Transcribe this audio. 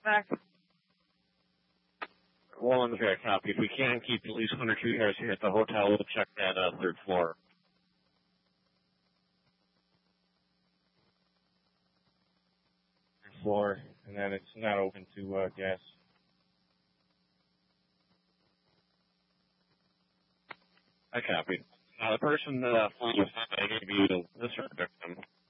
Back. Well, I'm here, copy. If we can keep at least 1 or 2 yards here at the hotel, we'll check that 3rd floor. Floor, and then it's not open to guests. I copy. The person flying with I gave you this victim.